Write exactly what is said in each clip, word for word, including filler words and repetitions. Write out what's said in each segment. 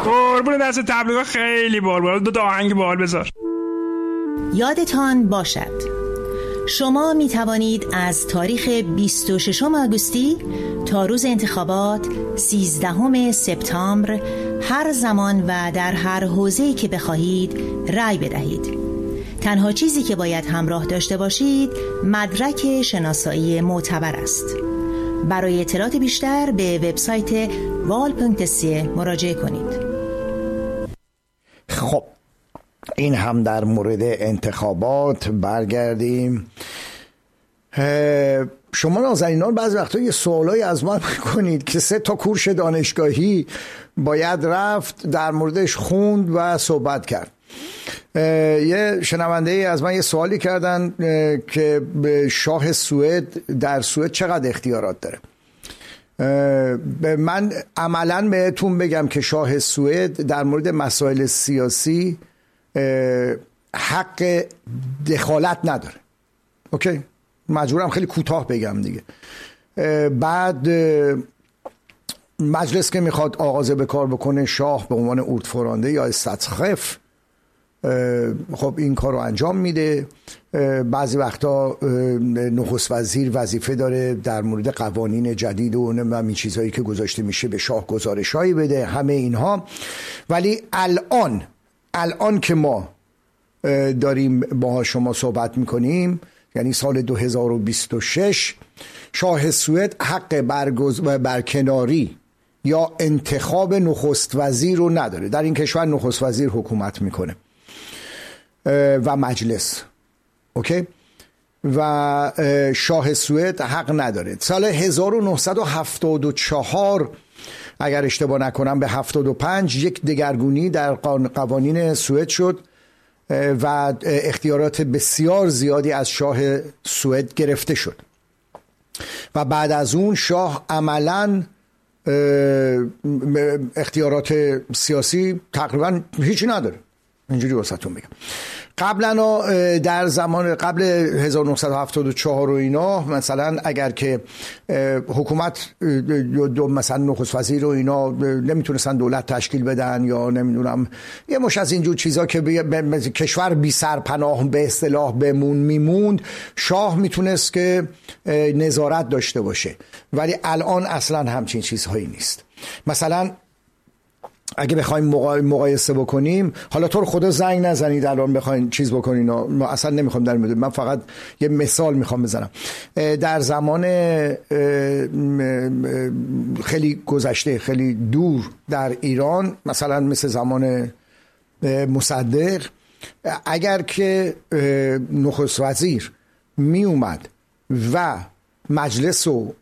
قربون دست تبلیغ خیلی بال بال. دو تا آهنگ بال بذار. یادتان باشد شما می توانید از تاریخ بیست و ششم آگوستی تا روز انتخابات سیزدهم سپتامبر هر زمان و در هر حوزه‌ای که بخواهید رأی بدهید. تنها چیزی که باید همراه داشته باشید مدرک شناسایی معتبر است. برای اطلاعات بیشتر به وبسایت وال پونکت سی مراجعه کنید. خب این هم در مورد انتخابات. برگردیم. شما نازنینان بعضی وقتا یه سوالایی از من میکنید که سه تا کورس دانشگاهی باید رفت در موردش خوند و صحبت کرد. یه شنونده ای از من یه سوالی کردن که شاه سوئد در سوئد چقدر اختیارات داره. من عملاً بهتون بگم که شاه سوئد در مورد مسائل سیاسی حق دخالت نداره. اوکی؟ مجبورم خیلی کوتاه بگم دیگه. بعد مجلس که میخواد آغاز به کار بکنه، شاه به عنوان اورتفرانده یا استاتسخف خب این کار رو انجام میده. بعضی وقتا نخست وزیر وظیفه داره در مورد قوانین جدید و همین چیزهایی که گذاشته میشه به شاه گزارشایی بده، همه اینها. ولی الان الان که ما داریم با شما صحبت میکنیم، یعنی سال دو هزار و بیست و شش، شاه سوئد حق برگز... برکناری یا انتخاب نخست وزیر رو نداره. در این کشور نخست وزیر حکومت میکنه و مجلس. اوکی؟ و شاه سوئد حق نداره. سال هزار و نهصد و هفتاد و چهار اگر اشتباه نکنم به هفتاد و پنج یک دگرگونی در قوانین سوئد شد و اختیارات بسیار زیادی از شاه سوئد گرفته شد و بعد از اون شاه عملاً اختیارات سیاسی تقریبا هیچی نداره. اینجوری واسهتون بگم. قبلا در زمان قبل هزار و نهصد و هفتاد و چهار و اینا، مثلا اگر که حکومت دو مثلا نخست وزیر و اینا نمیتونستن دولت تشکیل بدن یا نمیدونم یه مش از اینجور چیزا که کشور بی سرپناه به اصطلاح بمون میموند، شاه میتونست که نظارت داشته باشه. ولی الان اصلا همچین چیزهایی نیست. مثلا اگه بخوایم مقایسه بکنیم، حالا تو رو خدا زنگ نزنید الان بخواین چیز بکنین، ما اصلا نمیخوام در مورد، من فقط یه مثال میخوام بزنم. در زمان خیلی گذشته، خیلی دور در ایران، مثلا مثل زمان مصدق، اگر که نخست وزیر می اومد و مجلس رو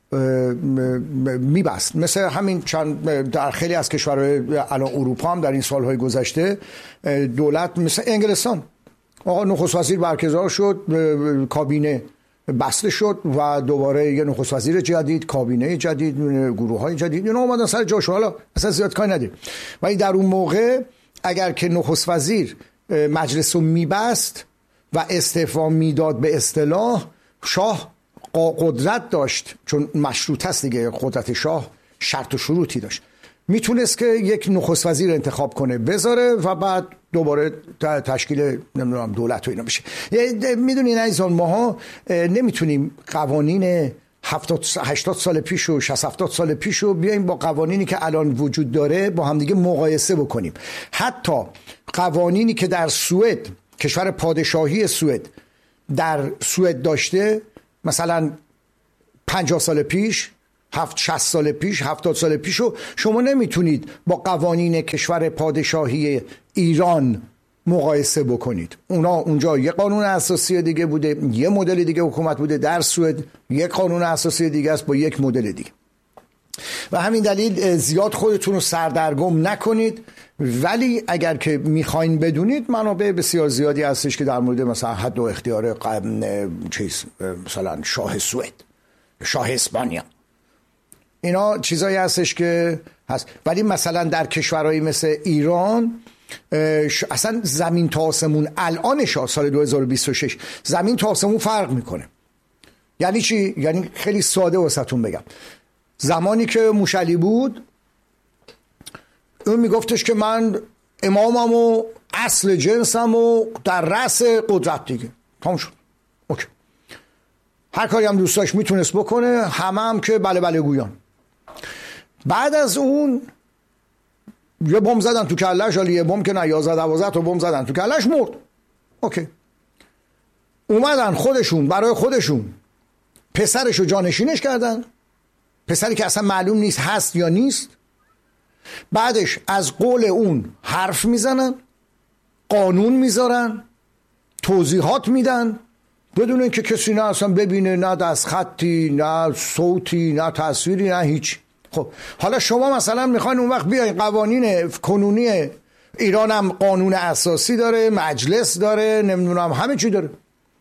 میبست، مثل همین چند در خیلی از کشورهای الان اروپا هم در این سالهای گذشته دولت مثل انگلستان، آقا نخست وزیر برگزار شد، کابینه بسته شد و دوباره یه نخست وزیر جدید، کابینه جدید، گروه های جدید، اینا اومدن سر جاشون. حالا اصلا زیاد کاری نداریم. ولی در اون موقع اگر که نخست وزیر مجلس رو میبست و استعفا میداد به اصطلاح، شاه قدرت داشت، چون مشروط است دیگه، قدرت شاه شرط و شروطی داشت، میتونست که یک نخست وزیر انتخاب کنه بذاره و بعد دوباره تشکیل نمیدونم دولت و اینا بشه. میدونین عزیزان، ماها نمیتونیم قوانین هفتاد هشتاد سال پیش و شصت هفتاد سال پیش رو بیایم با قوانینی که الان وجود داره با همدیگه مقایسه بکنیم. حتی قوانینی که در سوئد، کشور پادشاهی سوئد، در سوئد داشته، مثلا پنجاه سال پیش، هفت شصت سال پیش، هفتاد سال پیش رو شما نمیتونید با قوانین کشور پادشاهی ایران مقایسه بکنید. اونا اونجا یه قانون اساسی دیگه بوده، یه مدل دیگه حکومت بوده. در سوئد یک قانون اساسی دیگه است با یک مدل دیگه. و همین دلیل زیاد خودتون رو سردرگم نکنید. ولی اگر که میخواین بدونید، منابع بسیار زیادی هستش که در مورد مثلا حد و اختیار چیز، مثلا شاه سوئد، شاه اسپانیا، اینا چیزایی هستش که هست. ولی مثلا در کشورهایی مثل ایران اصلا زمین تا آسمون، الانش سال دو هزار و بیست و شش زمین تا آسمون فرق میکنه. یعنی چی؟ یعنی خیلی ساده واسهتون بگم. زمانی که موشعلی بود، اون میگفتش که من امامم و اصل جنسم و در رأس قدرت دیگه. تمام شد. اوکی. هر کاری هم دوست داشت میتونست بکنه، همه هم که بله بله گویان. بعد از اون یه بم زدن تو کلش، حالا یه بم که نه، یازده دوازده تا بم زدن تو کلش، مرد. اوکی. اومدن خودشون برای خودشون پسرشو جانشینش کردن، پسری که اصلا معلوم نیست هست یا نیست. بعدش از قول اون حرف میزنن، قانون میذارن، توضیحات میدن، بدون اینکه کسی نه اصلا ببینه، نه دست خطی، نه صوتی، نه تصویری، نه هیچ. خب حالا شما مثلا میخواین اون وقت بیاین، قوانین کنونی ایران هم قانون اساسی داره، مجلس داره، نمیدونم همه چی داره،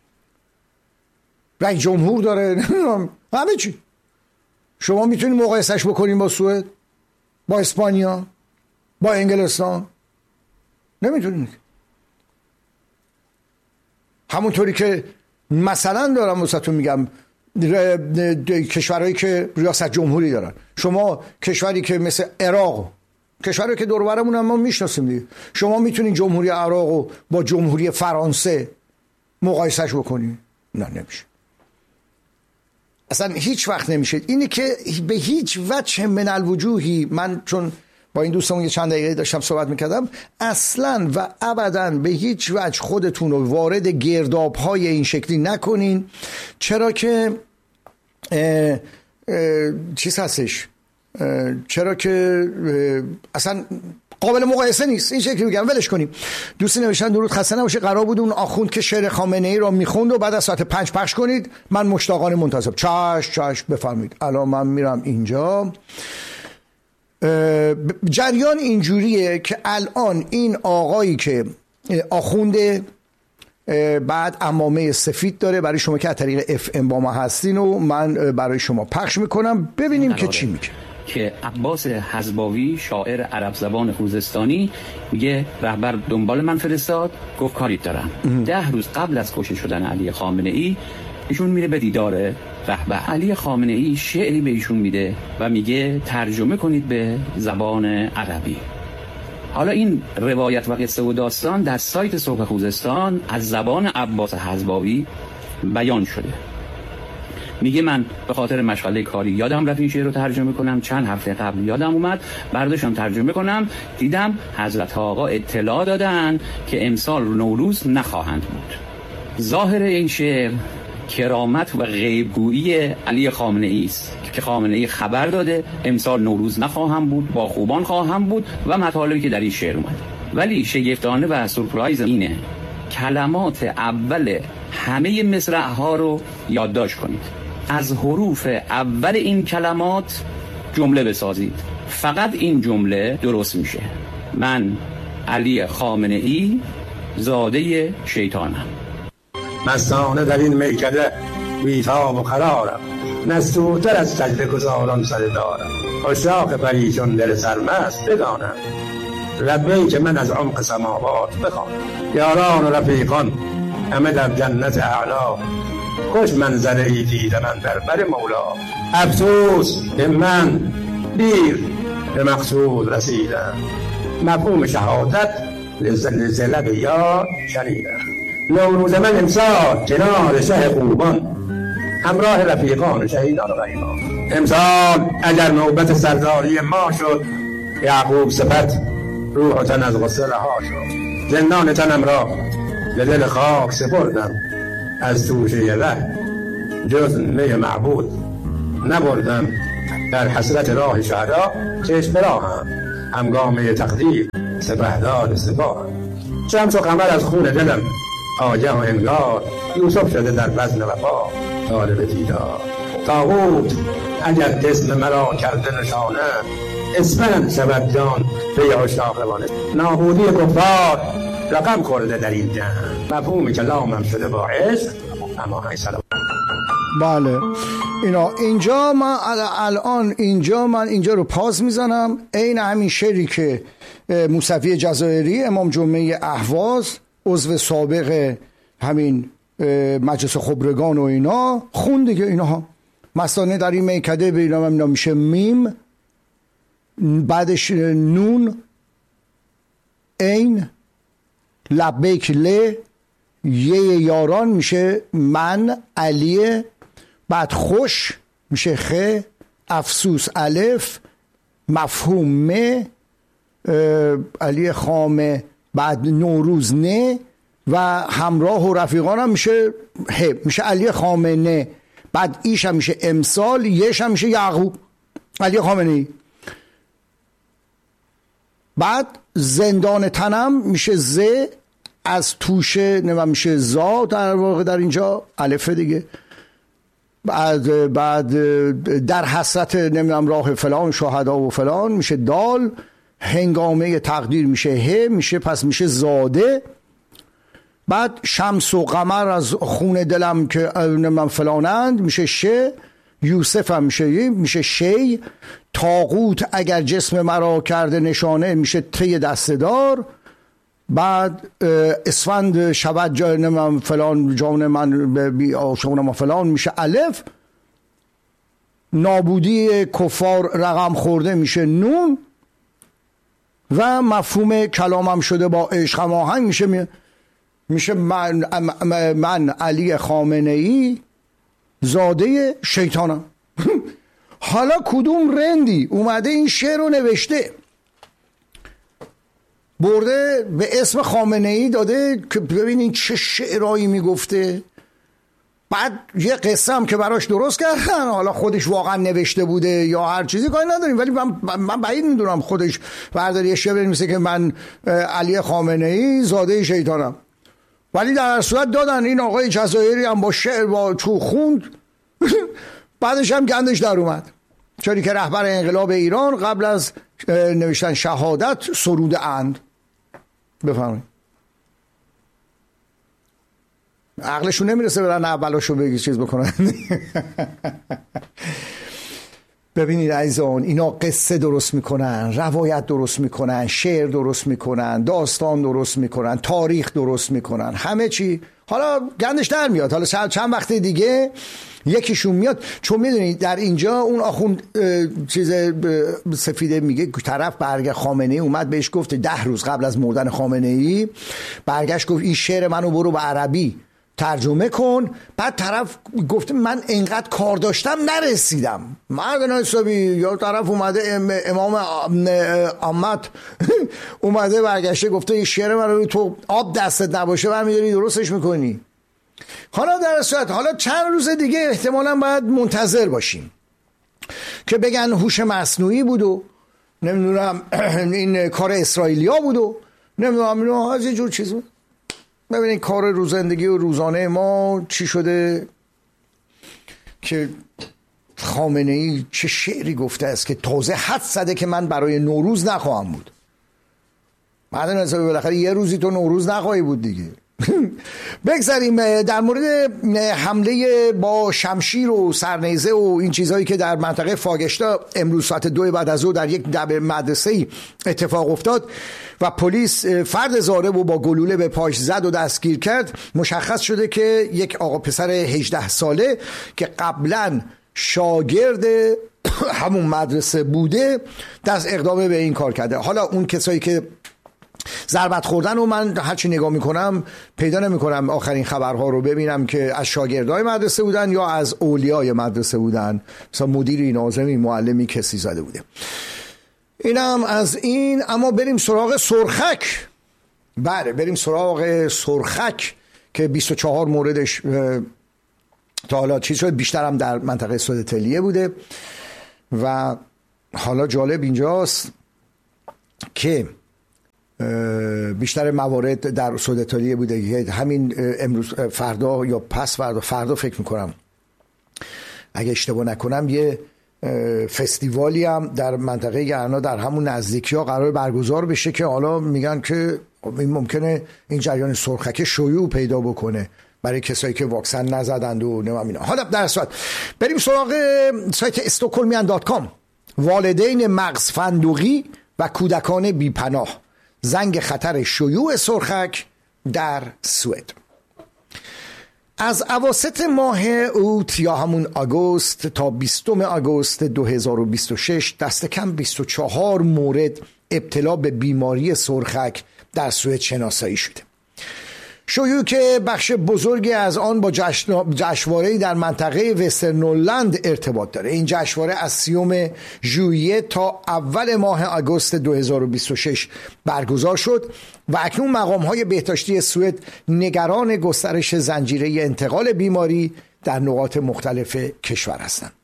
رئیس جمهور داره، نمیدونم همه چی. شما میتونید مقایسهش بکنین با سوئد، با اسپانیا، با انگلستان؟ نمیتونید. همونطوری که مثلا دارم واسهتون میگم کشورهایی که ریاست جمهوری دارن، شما کشوری که مثل عراق، کشوری که دور و برمون هم ما میشناسیم دیگه، شما میتونین جمهوری عراق رو با جمهوری فرانسه مقایسهش بکنین؟ نه نمیشه، اصلا هیچ وقت نمیشه. اینه که به هیچ وجه من الوجوهی، من چون با این دوستمون یه چند دقیقه داشتم صحبت میکردم، اصلا و ابدا به هیچ وجه خودتون رو وارد گرداب‌های این شکلی نکنین. چرا که اه اه چیز هستش، چرا که اصلا قابل مقایسه نیست. این شکلی میگم ولش کنیم. دوستی نوشتن درود خسته نباشه، قرار بود اون آخوند که شعر خامنه ای را میخوند و بعد از ساعت پنج پخش کنید، من مشتاقانه منتظر. چش چش بفرمایید. الان من میرم اینجا. جریان اینجوریه که الان این آقایی که آخونده بعد عمامه سفید داره، برای شما که از طریق اف ام با ما هستین و من برای شما پخش میکنم، ببینیم که چی میگه. که عباس حزباوی شاعر عرب زبان خوزستانی میگه رهبر دنبال من فرستاد، گفت کاری دارم. ده روز قبل از کشته شدن علی خامنه ای ایشون میره به دیدار رهبر. علی خامنه ای شعری به ایشون میده و میگه ترجمه کنید به زبان عربی. حالا این روایت و قصه و داستان در سایت صبح خوزستان از زبان عباس حزباوی بیان شده. میگه من به خاطر مشغله کاری یادم رفت این شعر رو ترجمه کنم، چند هفته قبل یادم اومد برداشتم ترجمه کنم، دیدم حضرت آقا اطلاع دادن که امسال نوروز نخواهند بود. ظاهر این شعر کرامت و غیبگویی علی خامنه ای است که خامنه ای خبر داده امسال نوروز نخواهم بود، با خوبان خواهم بود و مطالبی که در این شعر اومد. ولی شگفتانه و سورپرایز اینه کلمات اول همه مصرع ها رو یادداشت کنید، از حروف اول این کلمات جمله بسازید، فقط این جمله درست میشه. من علی خامنه ای زاده شیطانم. مستانه در این میکده بیتاب و قرارم، نستورتر از سجده گزاران سر دارم، عشاق پریشان دل سرمست بدانم، لبه‌ای که من از عمق سماوات بخوانم. یاران و رفیقان همه در جنت اعلا، خوش منظره ای دیده من در بر مولا. افسوس که من دیر به مقصود رسیدم، مفهوم شهادت لزلب یار شنیدم. نوروز من امسال کنار شه خوبان، همراه رفیقان و شهیدان و غریبان. امسال اگر نوبت سرداری ما شد، یعقوب صفت روح و تن از غصه رها شد. زندان تنم را به دل خاک سپردم، از توشه ره جز می معبود نبردم. در حسرت راه شهدا چشم راهم، همگامه تقدیر سپهدار سپاهم. شمس و قمر از خون دلم آگه و انگار، یوسف شده در بزم وفا طالب دیدار. طاغوت اگر اسم مرا کرده نشانه، اسمم شود جان به عشاقوانه. نابودی کفار رقم خورده در این جهان، مفهوم کلامم شده با عشق اما های سلام. بله اینا اینجا من الان اینجا من اینجا رو پاز میزنم، عین همین شعری که موسوی جزایری امام جمعه اهواز عضو سابق همین مجلس خبرگان و اینا خون دیگه. اینها مستانه در این میکده به اینا میشه میم، بعدش نون، این لبیک ل یه یاران میشه من علی، بعد خوش میشه خ، افسوس الف، مفهوم م، علی خامه، بعد نوروز نه و همراه و رفیقانم میشه ه، میشه علی خامنه، بعد ایش هم میشه امسال، یش هم میشه یعقوب علی خامنه ای. بعد زندان تنم میشه ز، از توشه نمیم میشه زا در واقع در اینجا الفه دیگه. بعد بعد در حسرت نمیدونم راه فلان شهدا و فلان میشه دال، هنگامه تقدیر میشه ه، میشه پس میشه زاده. بعد شمس و قمر از خون دلم که نمیدونم فلانند میشه ش، یوسف هم میشه میشه شی، طاغوت اگر جسم مرا کرده نشانه میشه تی دستدار. بعد اسفند شود جای نمیدونم فلان جان من بی آشون ما فلان میشه الف، نابودی کفار رقم خورده میشه نون و مفهوم کلامم شده با عشق آهنگ میشه میشه من, من علی خامنه ای زاده شیطانم. حالا کدوم رندی اومده این شعر رو نوشته برده به اسم خامنه ای داده که ببینین چه شعرهایی میگفته، بعد یه قصه هم که براش درست کردن، حالا خودش واقعا نوشته بوده یا هر چیزی کاری نداریم، ولی من من بعید میدونم خودش برداری یه شعر بنویسه که من علی خامنه ای زاده شیطانم. ولی در صورت دادن این آقای جزایری هم با شعر با تو خوند بعدش هم گندش در اومد، چون که رهبر انقلاب ایران قبل از نوشتن شهادت سروده اند. بفرمایید. عقلشون نمیرسه برن اولاشو بگی چیز بکنن. ببینید عزیزان، اینا قصه درست میکنن، روایت درست میکنن، شعر درست میکنن، داستان درست میکنن، تاریخ درست میکنن، همه چی. حالا گندش در میاد، حالا چند وقت دیگه یکیشون میاد. چون میدونید در اینجا اون آخوند چیز سفیده میگه طرف برگ خامنه ای اومد بهش گفت ده روز قبل از مردن خامنه ای برگشت گفت این شعر منو برو به عربی ترجمه کن. بعد طرف گفت من انقدر کار داشتم نرسیدم. مرد حسابی یا طرف اومده امام احمد اومده برگشته گفته این شعر منو تو آب دستت نباشه برمیداری درستش میکنی. حالا در صورت حالا چند روز دیگه احتمالاً باید منتظر باشیم که بگن هوش مصنوعی بود و نمیدونم این کار اسرائیلیا بود و نمیدونم اینو از یه جور چیز بود. ببینید کار روزندگی و روزانه ما چی شده که خامنه ای چه شعری گفته است که تازه حد زده که من برای نوروز نخواهم بود. بعد از بالاخره یه روزی تو نوروز نخواهی بود دیگه. بگذاریم در مورد حمله با شمشیر و سرنیزه و این چیزهایی که در منطقه فاگشتا امروز ساعت دو بعد از ظهر در یک مدرسه اتفاق افتاد و پلیس فرد ضارب و با گلوله به پاش زد و دستگیر کرد. مشخص شده که یک آقا پسر هجده ساله که قبلا شاگرد همون مدرسه بوده دست اقدام به این کار کرده. حالا اون کسایی که ضربت خوردن و من هرچی نگاه میکنم پیدا نمیکنم آخرین خبرها رو ببینم که از شاگردای مدرسه بودن یا از اولیای مدرسه بودن، مثلا مدیری، ناظمی، معلمی، کسی زده بوده. اینم از این. اما بریم سراغ سرخک. بله بریم سراغ سرخک که بیست و چهار موردش تا حالا چیز شد، بیشترم در منطقه سودتلیه بوده و حالا جالب اینجاست که بیشتر موارد در سودتالیه بوده. همین امروز فردا یا پس فردا فردا فکر میکنم اگه اشتباه نکنم یه فستیوالی هم در منطقه گرنا در همون نزدیکی ها قرار برگزار بشه که حالا میگن که این ممکنه این جریان سرخک شیوع پیدا بکنه برای کسایی که واکسن نزدند و نمیم اینا. حالا در صورت بریم سراغ سایت استوکلمیان دات کام. والدین مغز فندقی و کودکان بیپناه، زنگ خطر شیوع سرخک در سوئد. از اواسط ماه اوت یا همون آگوست تا بیستم آگوست دو هزار و بیست و شش دست کم بیست و چهار مورد ابتلا به بیماری سرخک در سوئد شناسایی شده. شیوع که بخش بزرگی از آن با جشنواره‌ای در منطقه وسترنورلند ارتباط داره. این جشنواره از سیوم ژوئیه تا اول ماه آگوست دو هزار و بیست و شش برگزار شد و اکنون مقام‌های بهداشتی سوئد نگران گسترش زنجیره انتقال بیماری در نقاط مختلف کشور هستند.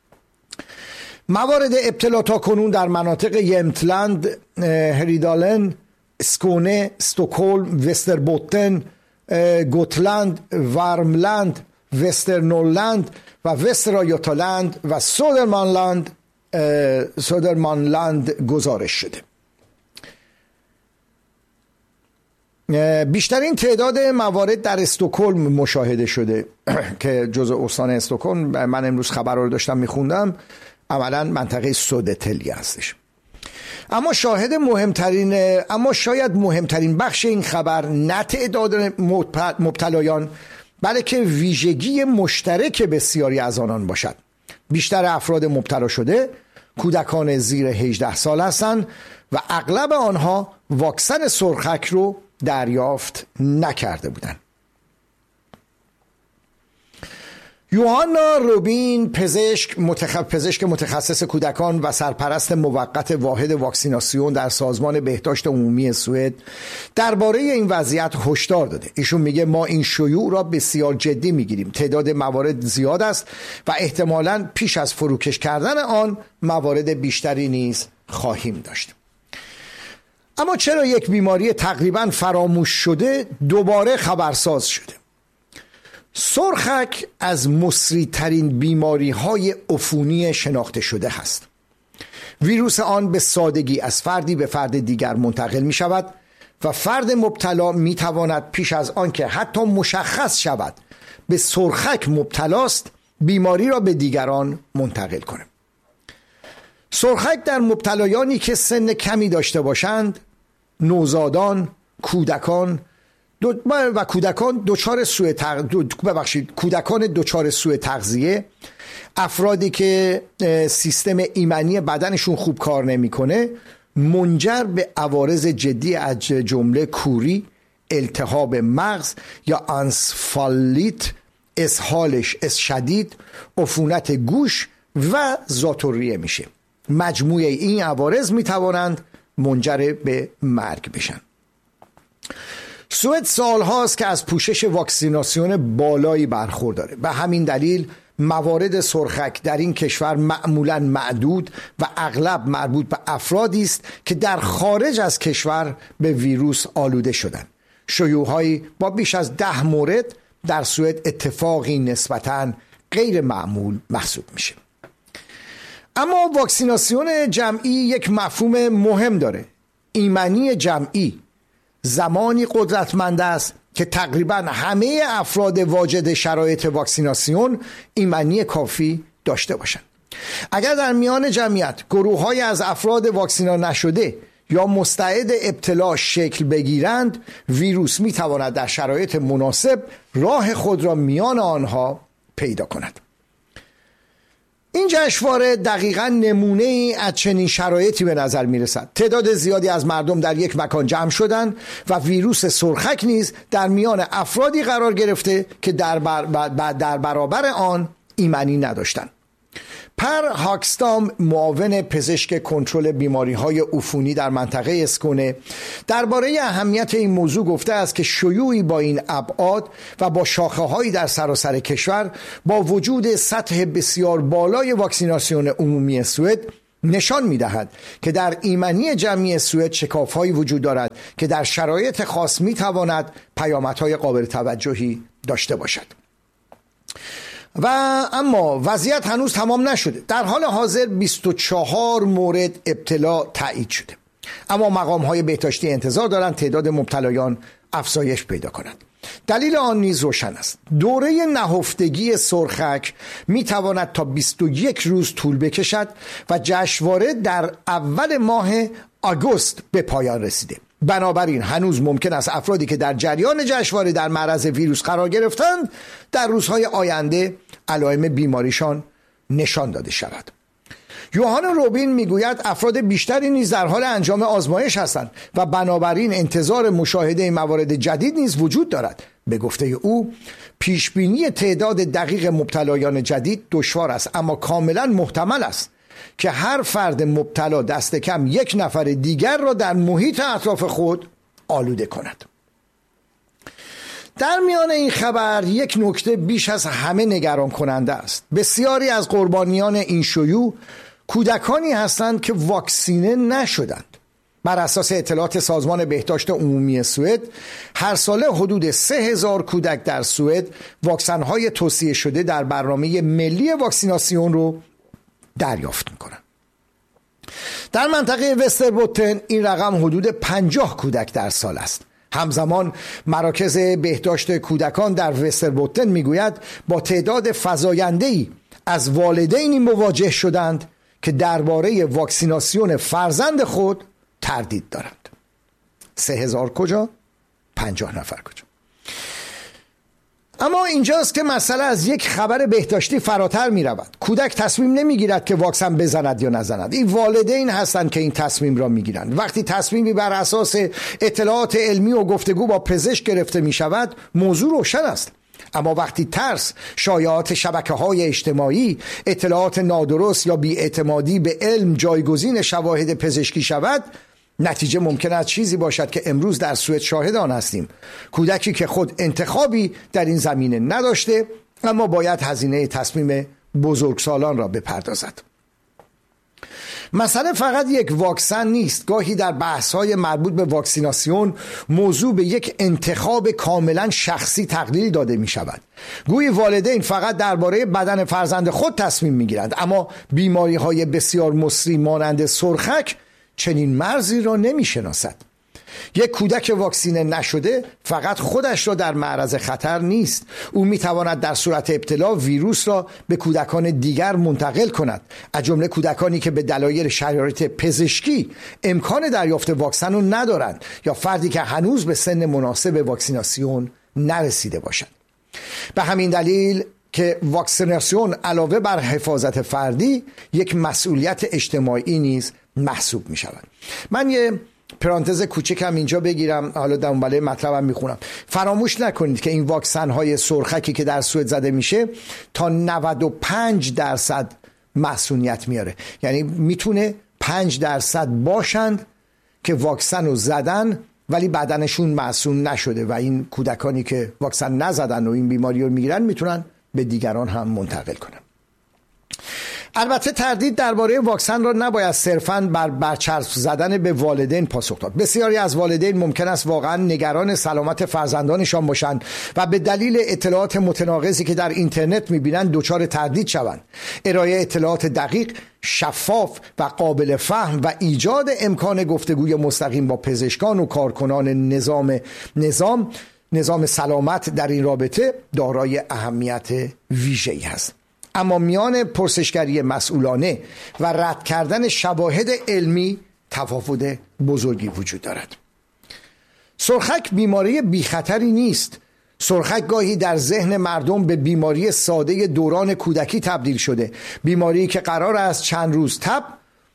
موارد ابتلا تا کنون در مناطق یمتلند، هریدالن، اسکونه، استکهلم، وستربوتن، گوتلند، وارملند، وسترنورلند و وسترایوتالند و سودرمانلند سودرمانلند گزارش شده. بیشترین تعداد موارد در استکهلم مشاهده شده که جزء استان استکهلم، من امروز خبر رو داشتم میخوندم، عملا منطقه سودتلی هستش. اما شاهد مهمترین اما شاید مهمترین بخش این خبر نه تعداد مبتلایان، بلکه ویژگی مشترک بسیاری از آنان باشد. بیشتر افراد مبتلا شده کودکان زیر هجده سال هستند و اغلب آنها واکسن سرخک رو دریافت نکرده بودند. یوهانا روبین، پزشک متخ... پزشک متخصص کودکان و سرپرست موقت واحد واکسیناسیون در سازمان بهداشت عمومی سوئد، درباره این وضعیت هشدار داده. ایشون میگه ما این شیوع را بسیار جدی میگیریم. تعداد موارد زیاد است و احتمالاً پیش از فروکش کردن آن موارد بیشتری نیز خواهیم داشت. اما چرا یک بیماری تقریباً فراموش شده دوباره خبرساز شده؟ سرخک از مصری‌ترین بیماری‌های عفونی شناخته شده است. ویروس آن به سادگی از فردی به فرد دیگر منتقل می شود و فرد مبتلا می تواند پیش از آن که حتی مشخص شود به سرخک مبتلاست بیماری را به دیگران منتقل کند. سرخک در مبتلایانی که سن کمی داشته باشند، نوزادان، کودکان دو و کودکان دچار سوء تغ... دو... ببخشید کودکان دچار سوء تغذیه، افرادی که سیستم ایمنی بدنشون خوب کار نمیکنه، منجر به عوارض جدی از جمله کوری، التهاب مغز یا انسفالیت، اسهالش اس شدید، عفونت گوش و ذات‌الریه میشه. مجموعه این عوارض میتوانند منجر به مرگ بشن. سوئد سال هاست که از پوشش واکسیناسیون بالایی برخورداره. به همین دلیل موارد سرخک در این کشور معمولاً معدود و اغلب مربوط به افرادی است که در خارج از کشور به ویروس آلوده شدند. شیوع‌هایی با بیش از ده مورد در سوئد اتفاقی نسبتاً غیر معمول محسوب میشه. اما واکسیناسیون جمعی یک مفهوم مهم داره: ایمنی جمعی. زمانی قدرتمند است که تقریبا همه افراد واجد شرایط واکسیناسیون ایمنی کافی داشته باشند. اگر در میان جمعیت گروه‌های از افراد واکسینا نشده یا مستعد ابتلا شکل بگیرند، ویروس میتواند در شرایط مناسب راه خود را میان آنها پیدا کند. این جشنواره دقیقاً نمونه ای از چنین شرایطی به نظر می رسد. تعداد زیادی از مردم در یک مکان جمع شدند و ویروس سرخک نیز در میان افرادی قرار گرفته که در, بر... در برابر آن ایمنی نداشتند. پر هاکستام، معاون پزشک کنترل بیماری‌های عفونی در منطقه اسکونه، درباره اهمیت این موضوع گفته است که شیوعی با این ابعاد و با شاخه‌هایی در سراسر کشور با وجود سطح بسیار بالای واکسیناسیون عمومی سوئد نشان می‌دهد که در ایمنی جمعی سوئد شکاف‌هایی وجود دارد که در شرایط خاص می‌تواند پیامدهای قابل توجهی داشته باشد. و اما وضعیت هنوز تمام نشده. در حال حاضر بیست و چهار مورد ابتلا تایید شده، اما مقام‌های بهداشتی انتظار دارند تعداد مبتلایان افزایش پیدا کند. دلیل آن نیز روشن است. دوره نهفتگی سرخک می تواند تا بیست و یک روز طول بکشد و جشنواره در اول ماه آگوست به پایان رسیده. بنابراین هنوز ممکن است افرادی که در جریان جشنواره در معرض ویروس قرار گرفتند در روزهای آینده علائم بیماریشان نشان داده شود. یوهان روبین میگوید افراد بیشتری نیز در حال انجام آزمایش هستند و بنابراین انتظار مشاهده موارد جدید نیز وجود دارد. به گفته او پیشبینی تعداد دقیق مبتلایان جدید دشوار است، اما کاملا محتمل است که هر فرد مبتلا دست کم یک نفر دیگر را در محیط اطراف خود آلوده کند. در میان این خبر یک نکته بیش از همه نگران کننده است. بسیاری از قربانیان این شیوع کودکانی هستند که واکسینه نشدند. بر اساس اطلاعات سازمان بهداشت عمومی سوئد هر ساله حدود سه هزار کودک در سوئد واکسن‌های توصیه شده در برنامه ملی واکسیناسیون رو دریافت می‌کنند. در منطقه وستربوتن این رقم حدود پنجاه کودک در سال است. همزمان مراکز بهداشت کودکان در وستربوتن میگوید با تعداد فزاینده‌ای از والدینی مواجه شدند که درباره واکسیناسیون فرزند خود تردید دارند. سه هزار کجا؟ پنجاه نفر کجا؟ اما اینجاست که مسئله از یک خبر بهداشتی فراتر می رود. کودک تصمیم نمی گیرد که واکسن بزند یا نزند. این والدین هستند که این تصمیم را می گیرند. وقتی تصمیمی بر اساس اطلاعات علمی و گفتگو با پزشک گرفته می شود موضوع روشن است. اما وقتی ترس، شایعات شبکه‌های اجتماعی، اطلاعات نادرست یا بی‌اعتمادی به علم جایگزین شواهد پزشکی شود، نتیجه ممکن است چیزی باشد که امروز در سوئد شاهد آن هستیم. کودکی که خود انتخابی در این زمینه نداشته اما باید هزینه تصمیم بزرگسالان را بپردازد. مسئله فقط یک واکسن نیست. گاهی در بحث‌های مربوط به واکسیناسیون موضوع به یک انتخاب کاملا شخصی تقلیل داده می شود. گویی والدین فقط درباره بدن فرزند خود تصمیم می گیرند، اما بیماری‌های بسیار مصری مانند سرخک چنین مرزی را نمی شناسد. یک کودک واکسینه نشده فقط خودش را در معرض خطر نیست، او می تواند در صورت ابتلا ویروس را به کودکان دیگر منتقل کند، از جمله کودکانی که به دلایل شرایط پزشکی امکان دریافت واکسن را ندارند یا فردی که هنوز به سن مناسب واکسیناسیون نرسیده باشد. به همین دلیل که واکسیناسیون علاوه بر حفاظت فردی یک مسئولیت اجتماعی نیز محسوب می شود. من یه پرانتز کوچکم اینجا بگیرم، حالا دنباله مطلبم میخونم. فراموش نکنید که این واکسن های سرخکی که در سوئد زده میشه تا نود و پنج درصد مسئولیت میاره، یعنی میتونه پنج درصد باشند که واکسن رو زدن ولی بدنشون معصوم نشده و این کودکانی که واکسن نزدن و این بیماری رو میگیرن میتونن به دیگران هم منتقل کنن. البته تردید درباره واکسن را نباید صرفاً بر برچسب زدن به والدین پاسخ داد. بسیاری از والدین ممکن است واقعاً نگران سلامت فرزندانشان باشند و به دلیل اطلاعات متناقضی که در اینترنت می‌بینند دچار تردید شوند. ارائه اطلاعات دقیق، شفاف و قابل فهم و ایجاد امکان گفتگوی مستقیم با پزشکان و کارکنان نظام نظام نظام سلامت در این رابطه دارای اهمیت ویژه‌ای است. اما میان پرسشگری مسئولانه و رد کردن شواهد علمی تفاوت بزرگی وجود دارد. سرخک بیماری بی خطری نیست. سرخک گاهی در ذهن مردم به بیماری ساده دوران کودکی تبدیل شده، بیماری که قرار است چند روز تب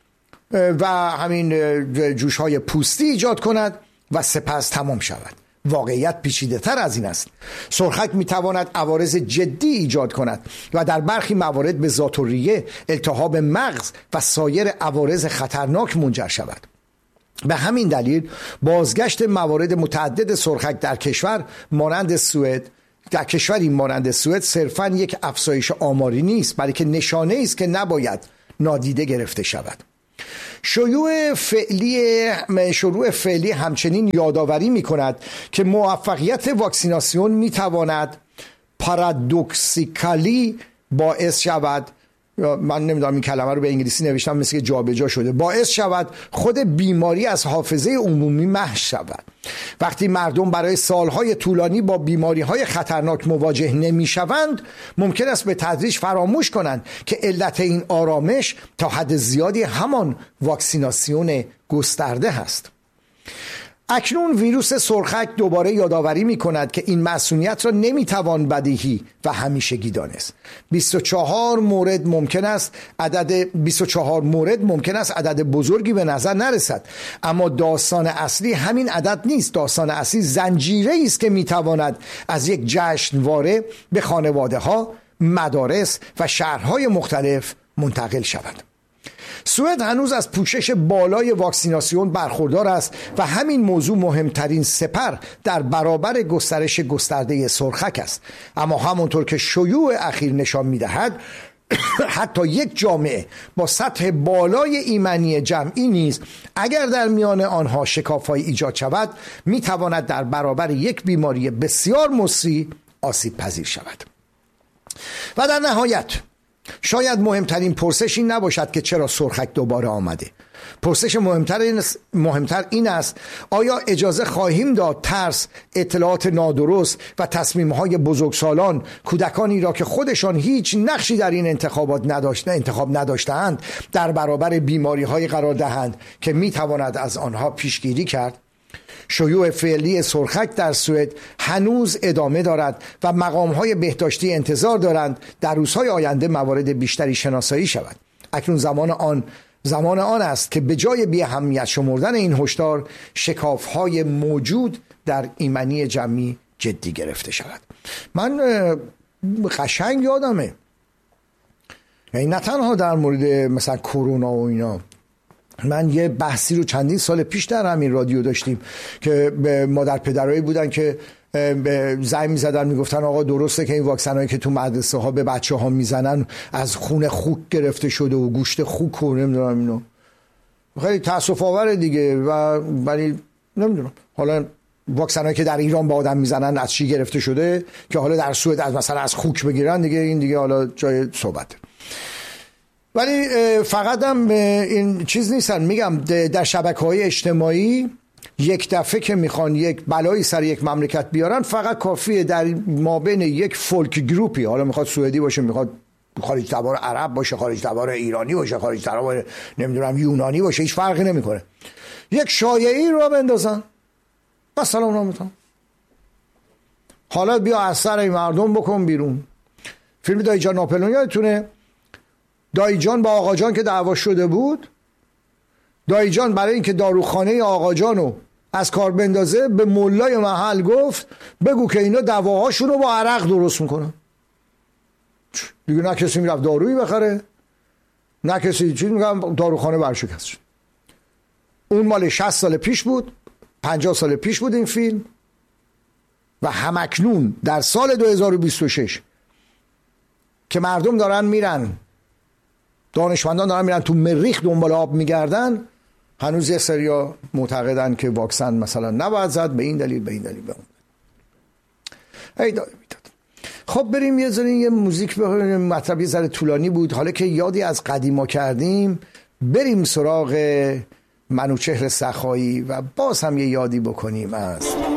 و همین جوش‌های پوستی ایجاد کند و سپس تمام شود. واقعیت پیچیده تر از این است. سرخک میتواند عوارض جدی ایجاد کند و در برخی موارد به ذات‌الریه، التهاب مغز و سایر عوارض خطرناک منجر شود. به همین دلیل بازگشت موارد متعدد سرخک در کشور مانند سوئد در کشوری مانند سوئد صرفاً یک افزایش آماری نیست، بلکه نشانه است که نباید نادیده گرفته شود. شیوع فعلی شروع فعلی همچنین یادآوری می کند که موفقیت واکسیناسیون می تواند پارادوکسیکالی باعث شود، من نمیدونم این کلمه رو به انگلیسی نوشتم مثل که جابجا شده، باعث شود خود بیماری از حافظه عمومی محو شود. وقتی مردم برای سالهای طولانی با بیماری‌های خطرناک مواجه نمی‌شوند، ممکن است به تدریج فراموش کنند که علت این آرامش تا حد زیادی همان واکسیناسیون گسترده است. اکنون ویروس سرخک دوباره یادآوری می کند که این مسئولیت را نمی توان بدیهی و همیشگی دانست. بیست و چهار مورد ممکن است عدد بیست و چهار مورد ممکن است عدد بزرگی به نظر نرسد، اما داستان اصلی همین عدد نیست. داستان اصلی زنجیره است که می تواند از یک جشنواره به خانواده ها، مدارس و شهرهای مختلف منتقل شود. سوئد هنوز از پوشش بالای واکسیناسیون برخوردار است و همین موضوع مهمترین سپر در برابر گسترش گسترده سرخک است. اما همونطور که شیوع اخیر نشان می‌دهد، حتی یک جامعه با سطح بالای ایمنی جمعی نیز اگر در میان آنها شکاف‌های ایجاد شود، می‌تواند در برابر یک بیماری بسیار مصری آسیب پذیر شود. و در نهایت شاید مهمترین پرسش این نباشد که چرا سرخک دوباره آمده. پرسش مهمتر این, مهمتر این است: آیا اجازه خواهیم داد ترس، اطلاعات نادرست و تصمیم‌های بزرگسالان کودکانی را که خودشان هیچ نقشی در این انتخابات نداشتند انتخاب نداشتند در برابر بیماری‌های قرار دهند که می‌تواند از آنها پیشگیری کرد؟ شیوع فعلی سرخک در سوئد هنوز ادامه دارد و مقام‌های بهداشتی انتظار دارند در روزهای آینده موارد بیشتری شناسایی شود. اکنون زمان آن زمان آن است که به جای بی اهمیت شمردن این هشدار، شکاف‌های موجود در ایمنی جمعی جدی گرفته شود. من قشنگ یادمه، یعنی نه تنها در مورد مثلا کرونا و اینا، من یه بحثی رو چندین سال پیش در همین رادیو داشتیم که مادر پدرایی بودن که زنگ می‌زدن میگفتن آقا درسته که این واکسنایی که تو مدرسه ها به بچه ها میزنن از خون خوک گرفته شده و گوشت خوک و نمیدونم اینو. خیلی تأسف آوره دیگه. و ولی نمیدونم حالا واکسنایی که در ایران به آدم میزنن از چی گرفته شده که حالا در سوئد از مثلا از خوک بگیرن دیگه، این دیگه حالا جای صحبت. ولی فقط هم این چیز نیستن، میگم در شبکه‌های اجتماعی یک دفعه که میخوان یک بلایی سر یک مملکت بیارن، فقط کافیه در مابین یک فولک گروپی، حالا میخواد سوئدی باشه، میخواد خارج تبار عرب باشه، خارج تبار ایرانی باشه، خارج تبار نمیدونم یونانی باشه، هیچ فرقی نمیکنه، یک شایعی رو بندازن بس سلام نامتون، حالا بیا از سر این مردم بکن بیرون. فیلم دایجان ناپلئون یادتونه؟ دایجان با آقا جان که دعوا شده بود، دایجان برای اینکه داروخانه آقا جانو از کار بندازه به مولای محل گفت بگو که اینا دواهاشونو با عرق درست میکنن. دیگه نه کسی میرفت دارویی بخره، نه کسی چیز، میگم داروخانه برشکست شد. اون مال شصت سال پیش بود، پنجاه سال پیش بود این فیلم. و همکنون در سال دو هزار و بیست و شش که مردم دارن میرن، دانشمندان دارن میرن تو مریخ دنبال آب میگردن، هنوز یه سریا معتقدن که واکسن مثلا نباید زد به این دلیل به این دلیل به اون. ای داره میداد. خب بریم یه ذره یه موزیک بخونیم. مطلب یه ذره طولانی بود، حالا که یادی از قدیما کردیم بریم سراغ منوچهر سخایی و باز هم یه یادی بکنیم از